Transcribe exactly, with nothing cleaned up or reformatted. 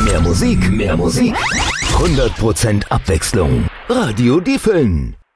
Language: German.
Mehr Musik, mehr Musik. hundert Prozent Abwechslung. Radio Diefeln.